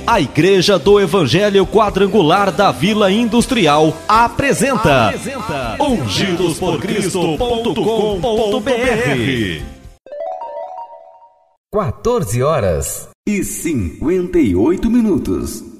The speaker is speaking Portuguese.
A Igreja do Evangelho Quadrangular da Vila Industrial apresenta ungidosporcristo.com.br. 14h58.